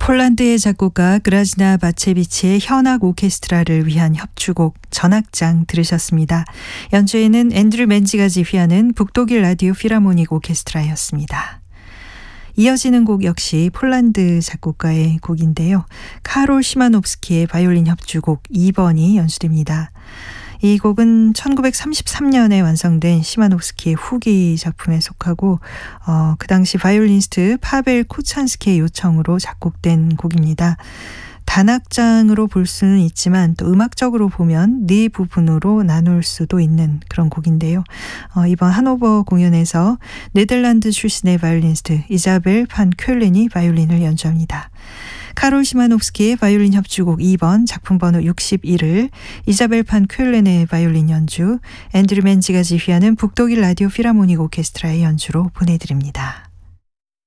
폴란드의 작곡가 그라지나 바체비치의 현악 오케스트라를 위한 협주곡 전악장 들으셨습니다. 연주에는 앤드류 맨지가 지휘하는 북독일 라디오 필하모닉 오케스트라였습니다. 이어지는 곡 역시 폴란드 작곡가의 곡인데요. 카롤 시마노프스키의 바이올린 협주곡 2번이 연주됩니다. 이 곡은 1933년에 완성된 시마노프스키의 후기 작품에 속하고 그 당시 바이올리니스트 파벨 코찬스키의 요청으로 작곡된 곡입니다. 단악장으로 볼 수는 있지만 또 음악적으로 보면 네 부분으로 나눌 수도 있는 그런 곡인데요. 이번 하노버 공연에서 네덜란드 출신의 바이올리니스트 이자벨 판 쾰렌이 바이올린을 연주합니다. 카롤 시마노프스키의 바이올린 협주곡 2번 작품 번호 61을 이자벨 판 쾰렌의 바이올린 연주, 앤드류 맨지가 지휘하는 북독일 라디오 필하모닉 오케스트라의 연주로 보내드립니다.